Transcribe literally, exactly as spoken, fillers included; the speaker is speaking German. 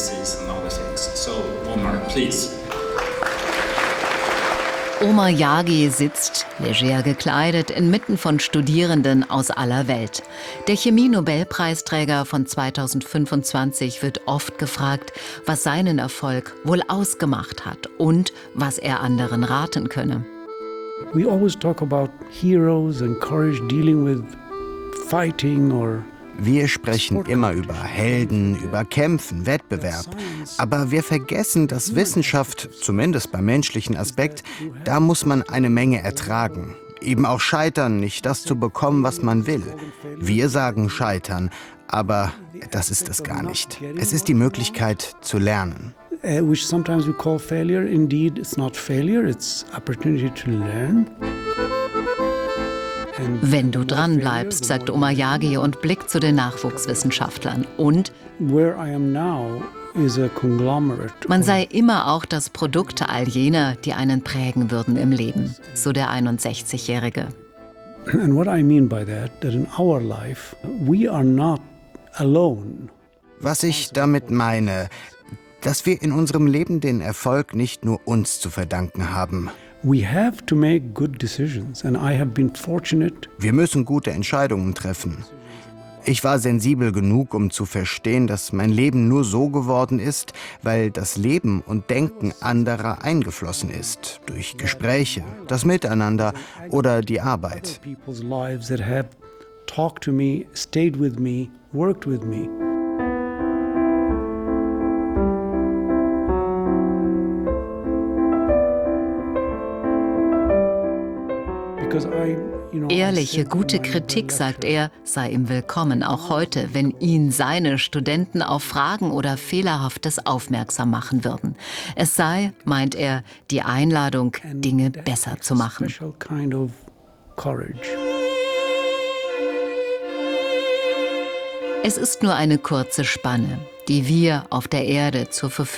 thesis and other things. So, Omar, please. Omar Yaghi sitzt, leger gekleidet, inmitten von Studierenden aus aller Welt. Der Chemie-Nobelpreisträger von zweitausendfünfundzwanzig wird oft gefragt, was seinen Erfolg wohl ausgemacht hat und was er anderen raten könne. We always talk about heroes and courage dealing with fighting or Wir sprechen immer über Helden, über Kämpfen, Wettbewerb. Aber wir vergessen, dass Wissenschaft, zumindest beim menschlichen Aspekt, da muss man eine Menge ertragen. Eben auch scheitern, nicht das zu bekommen, was man will. Wir sagen scheitern, aber das ist es gar nicht. Es ist die Möglichkeit zu lernen. Uh, which sometimes we call failure. Indeed, it's not failure, it's opportunity to learn. Wenn du dran bleibst, sagt Omar Yaghi und blickt zu den Nachwuchswissenschaftlern. Und Where I am now is a conglomerate. Man sei immer auch das Produkt all jener, die einen prägen würden im Leben, so der einundsechzigjährige. And what I mean by that, that in our life, we are not alone. Was ich damit meine, dass wir in unserem Leben den Erfolg nicht nur uns zu verdanken haben. We have to make good decisions, and I have been fortunate. Wir müssen gute Entscheidungen treffen. Ich war sensibel genug, um zu verstehen, dass mein Leben nur so geworden ist, weil das Leben und Denken anderer eingeflossen ist. Durch Gespräche, das Miteinander oder die Arbeit. People's lives that have talked to me, stayed with me, worked with me. Because I Ehrliche, gute Kritik, sagt er, sei ihm willkommen, auch heute, wenn ihn seine Studenten auf Fragen oder Fehlerhaftes aufmerksam machen würden. Es sei, meint er, die Einladung, Dinge besser zu machen. Es ist nur eine kurze Spanne, die wir auf der Erde zur Verfügung